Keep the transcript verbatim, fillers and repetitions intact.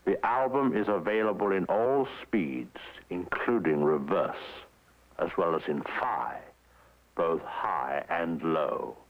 The album is available in all speeds, including reverse, as well as in Phi, both high and low.